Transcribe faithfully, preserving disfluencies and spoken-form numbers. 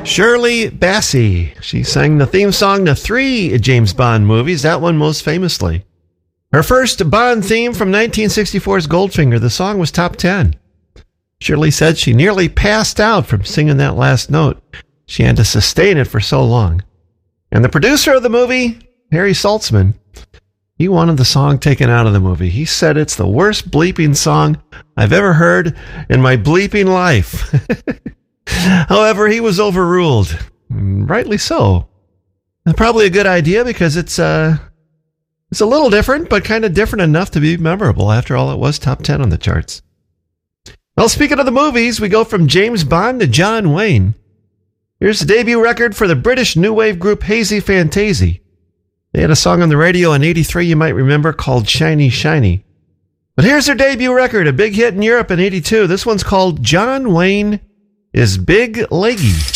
Shirley Bassey. She sang the theme song to three James Bond movies, that one most famously. Her first Bond theme from nineteen sixty-four's Goldfinger, the song was top ten. Shirley said she nearly passed out from singing that last note. She had to sustain it for so long. And the producer of the movie, Harry Saltzman, he wanted the song taken out of the movie. He said it's the worst bleeping song I've ever heard in my bleeping life. However, he was overruled. Rightly so. Probably a good idea because it's uh, it's a little different, but kind of different enough to be memorable. After all, it was top ten on the charts. Well, speaking of the movies, we go from James Bond to John Wayne. Here's the debut record for the British new wave group Hazy Fantasy. They had a song on the radio in eighty-three you might remember called Shiny Shiny. But here's their debut record, a big hit in Europe in eighty-two. This one's called John Wayne is Big Leggy.